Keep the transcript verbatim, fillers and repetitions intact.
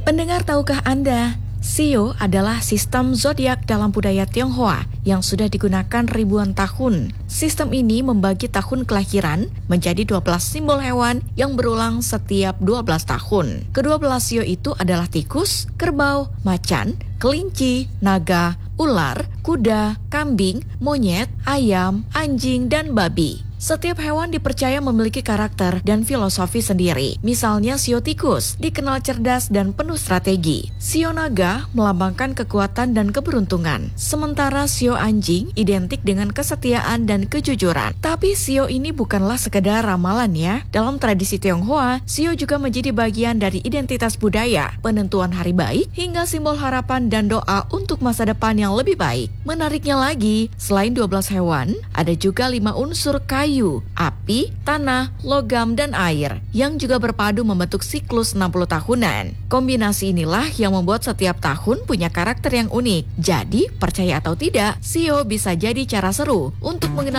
Pendengar, tahukah Anda, Shio adalah sistem zodiak dalam budaya Tionghoa yang sudah digunakan ribuan tahun. Sistem ini membagi tahun kelahiran menjadi dua belas simbol hewan yang berulang setiap dua belas tahun. Kedua belas Shio itu adalah tikus, kerbau, macan, kelinci, naga, ular, kuda, kambing, monyet, ayam, anjing, dan babi. Setiap hewan dipercaya memiliki karakter dan filosofi sendiri. Misalnya Shio tikus dikenal cerdas dan penuh strategi. Shio naga melambangkan kekuatan dan keberuntungan. Sementara Shio anjing identik dengan kesetiaan dan kejujuran. Tapi Shio ini bukanlah sekedar ramalan ya. Dalam tradisi Tionghoa, Shio juga menjadi bagian dari identitas budaya, penentuan hari baik, hingga simbol harapan dan doa untuk masa depan yang lebih baik. Menariknya lagi, selain dua belas hewan, ada juga lima unsur kayu, api, tanah, logam, dan air yang juga berpadu membentuk siklus enam puluh tahunan. Kombinasi inilah yang membuat setiap tahun punya karakter yang unik. Jadi, percaya atau tidak, Shio bisa jadi cara seru untuk mengenal